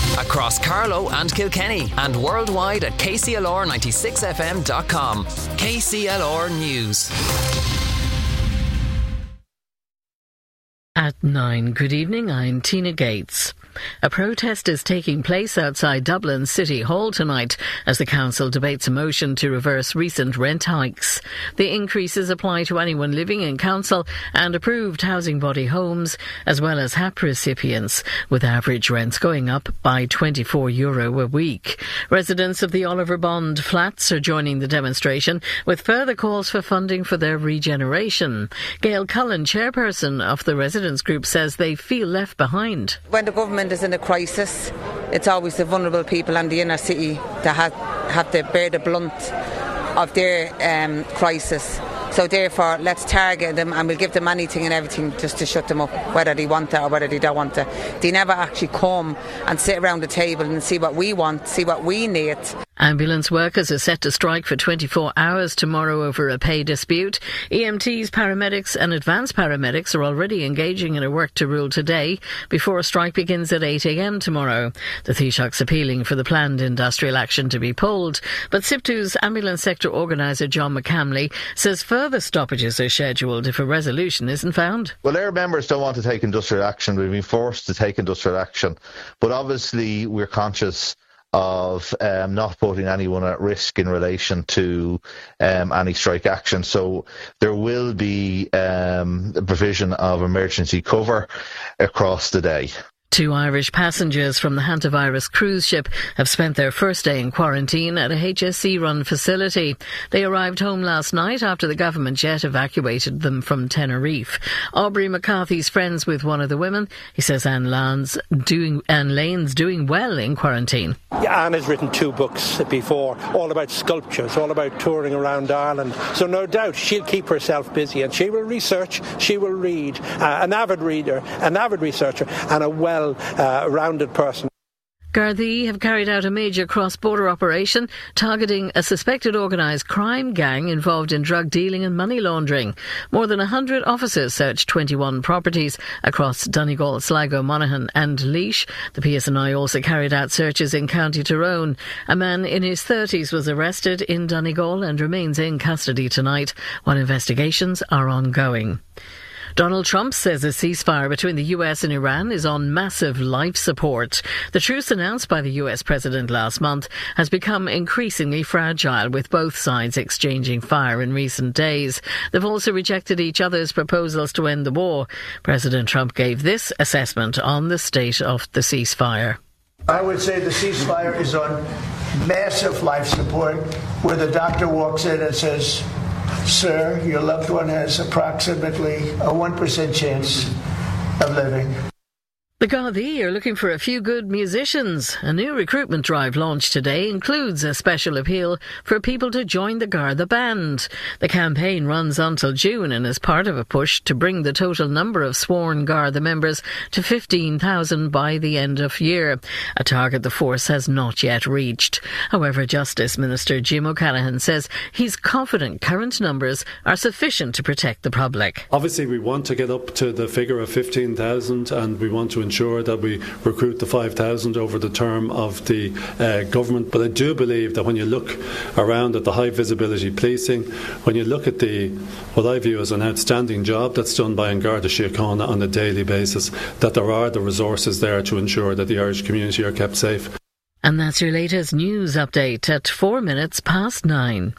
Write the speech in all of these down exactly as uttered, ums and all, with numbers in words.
Across Carlow and Kilkenny and worldwide at K C L R ninety-six F M dot com. K C L R News. At nine, good evening, I'm Tina Gates. A protest is taking place outside Dublin City Hall tonight as the council debates a motion to reverse recent rent hikes. The increases apply to anyone living in council and approved housing body homes, as well as H A P recipients, with average rents going up by twenty-four euro a week. Residents of the Oliver Bond flats are joining the demonstration, with further calls for funding for their regeneration. Gail Cullen, chairperson of the residents group, says they feel left behind. When the government is in a crisis, it's always the vulnerable people and the inner city that have, have to bear the blunt of their um, crisis. So therefore, let's target them and we'll give them anything and everything just to shut them up, whether they want it or whether they don't want it. They never actually come and sit around the table and see what we want, see what we need. Ambulance workers are set to strike for twenty-four hours tomorrow over a pay dispute. E M Ts, paramedics and advanced paramedics are already engaging in a work to rule today before a strike begins at eight a m tomorrow. The Taoiseach's appealing for the planned industrial action to be pulled, but SIPTU's ambulance sector organiser John McCamley says further stoppages are scheduled if a resolution isn't found. Well, our members don't want to take industrial action. We've been forced to take industrial action, but obviously we're conscious of um, not putting anyone at risk in relation to um, any strike action. So there will be um, the provision of emergency cover across the day. Two Irish passengers from the hantavirus cruise ship have spent their first day in quarantine at a H S C-run facility. They arrived home last night after the government jet evacuated them from Tenerife. Aubrey McCarthy's friends with one of the women. He says Anne Lane's doing, Anne Lane's doing well in quarantine. Yeah, Anne has written two books before, all about sculptures, all about touring around Ireland. So no doubt she'll keep herself busy and she will research, she will read. Uh, an avid reader, an avid researcher and a well Uh, rounded person. Gardaí have carried out a major cross-border operation targeting a suspected organised crime gang involved in drug dealing and money laundering. More than one hundred officers searched twenty-one properties across Donegal, Sligo, Monaghan and Laois. The P S N I also carried out searches in County Tyrone. A man in his thirties was arrested in Donegal and remains in custody tonight while investigations are ongoing. Donald Trump says a ceasefire between the U S and Iran is on massive life support. The truce announced by the U S president last month has become increasingly fragile, with both sides exchanging fire in recent days. They've also rejected each other's proposals to end the war. President Trump gave this assessment on the state of the ceasefire. I would say the ceasefire is on massive life support, where the doctor walks in and says, "Sir, your loved one has approximately a one percent chance of living." The Gardaí are looking for a few good musicians. A new recruitment drive launched today includes a special appeal for people to join the Garda Band. The campaign runs until June and is part of a push to bring the total number of sworn Garda members to fifteen thousand by the end of year, a target the force has not yet reached. However, Justice Minister Jim O'Callaghan says he's confident current numbers are sufficient to protect the public. Obviously, we want to get up to the figure of fifteen thousand and we want to ensure that we recruit the five thousand over the term of the uh, government. But I do believe that when you look around at the high visibility policing, when you look at the what I view as an outstanding job that's done by An Garda Síochána on a daily basis, that there are the resources there to ensure that the Irish community are kept safe. And that's your latest news update at four minutes past nine.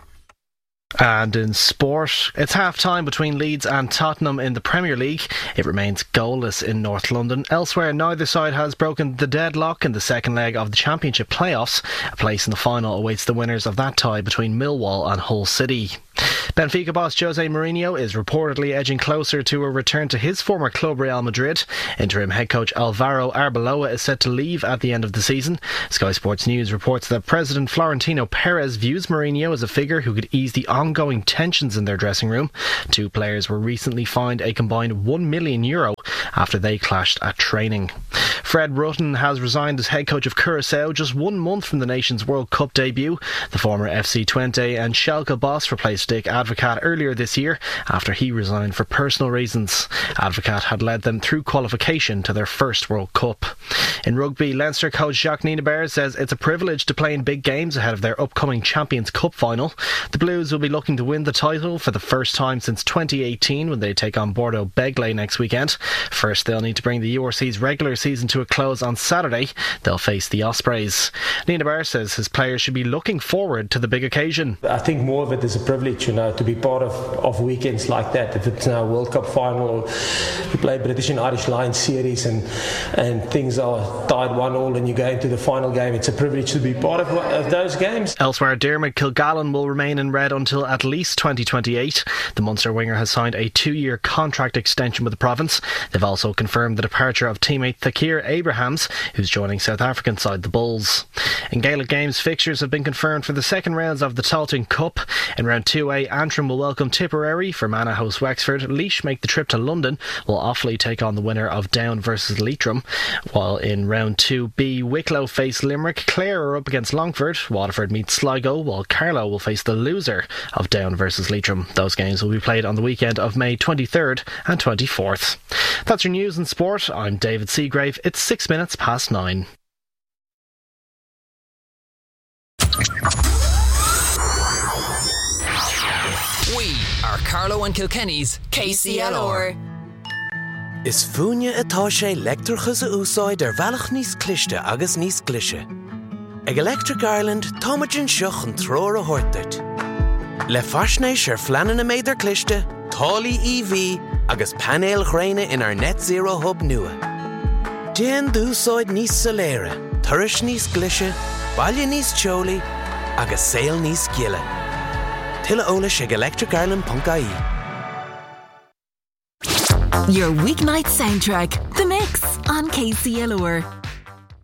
And in sport, it's half-time between Leeds and Tottenham in the Premier League. It remains goalless in North London. Elsewhere, neither side has broken the deadlock in the second leg of the Championship playoffs. A place in the final awaits the winners of that tie between Millwall and Hull City. Benfica boss Jose Mourinho is reportedly edging closer to a return to his former club Real Madrid. Interim head coach Alvaro Arbeloa is set to leave at the end of the season. Sky Sports News reports that President Florentino Perez views Mourinho as a figure who could ease the ongoing tensions in their dressing room. Two players were recently fined a combined one million euro after they clashed at training. Fred Rutten has resigned as head coach of Curaçao just one month from the nation's World Cup debut. The former F C Twente and Schalke boss replaced Dick Advocaat earlier this year after he resigned for personal reasons. Advocaat had led them through qualification to their first World Cup. In rugby, Leinster coach Jacques Nienaber says it's a privilege to play in big games ahead of their upcoming Champions Cup final. The Blues will be looking to win the title for the first time since twenty eighteen when they take on Bordeaux Begley next weekend. First, they'll need to bring the U R C's regular season to a close on Saturday. They'll face the Ospreys. Nienaber says his players should be looking forward to the big occasion. I think more of it is a privilege, you know, to be part of, of weekends like that. If it's now a World Cup final, or you play British and Irish Lions series and, and things are tied one all and you go into the final game, it's a privilege to be part of, of those games. Elsewhere, Dermot Kilgallen will remain in red until at least twenty twenty-eight. The Munster winger has signed a two-year contract extension with the province. They've also confirmed the departure of teammate Thakir Abrahams, who's joining South African side the Bulls. In Gaelic games, fixtures have been confirmed for the second rounds of the Tailteann Cup. In round two A, Antrim will welcome Tipperary, Fermanagh host Wexford, Laois make the trip to London, while Offaly take on the winner of Down versus Leitrim. While in round two B, Wicklow face Limerick, Clare are up against Longford, Waterford meets Sligo, while Carlow will face the loser of Down versus Leitrim. Those games will be played on the weekend of May twenty-third and twenty-fourth. That's your news and sport. I'm David Seagrave. It's six minutes past nine. We are Carlo and Kilkenny's K C L R. Is fúine atá sé leictreachas a úsáid ar bhealach níos cliste agus níos glise. Ag Electric Ireland, táimeann seach an tróir a thuirteart. Le faisnéis ar fleanan na méidir cliste, tálaí E V agus panéal ghréine in our net zero hub nua. Déan d'úsáid níos soléire, turais níos glise, baile níos teolaí agus saol níos giile. Tuilleadh eolais ag electric ireland dot I E. Your weeknight soundtrack, The Mix on K C L R.